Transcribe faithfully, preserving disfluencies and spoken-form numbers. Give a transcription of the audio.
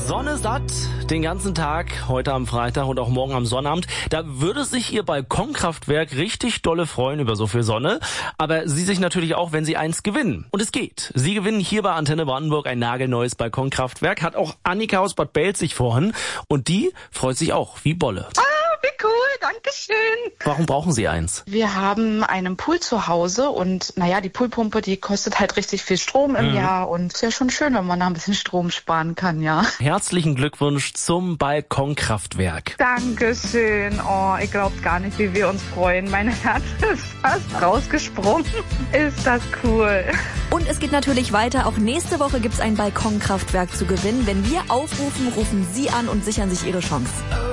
Sonne satt den ganzen Tag, heute am Freitag und auch morgen am Sonnabend. Da würde sich Ihr Balkonkraftwerk richtig dolle freuen über so viel Sonne. Aber Sie sich natürlich auch, wenn Sie eins gewinnen. Und es geht. Sie gewinnen hier bei Antenne Brandenburg ein nagelneues Balkonkraftwerk. Hat auch Annika aus Bad Belzig vorhin. Und die freut sich auch wie Bolle. Ah, wie cool, dankeschön. Warum brauchen Sie eins? Wir haben einen Pool zu Hause und naja, die Poolpumpe, die kostet halt richtig viel Strom im mhm. Jahr. Und ist ja schon schön, wenn man da ein bisschen Strom sparen kann, ja. Herzlichen Glückwunsch zum Balkonkraftwerk. Dankeschön. Oh, ihr glaubt gar nicht, wie wir uns freuen. Mein Herz ist fast rausgesprungen. Ist das cool. Und es geht natürlich weiter. Auch nächste Woche gibt's ein Balkonkraftwerk zu gewinnen. Wenn wir aufrufen, rufen Sie an und sichern sich Ihre Chance.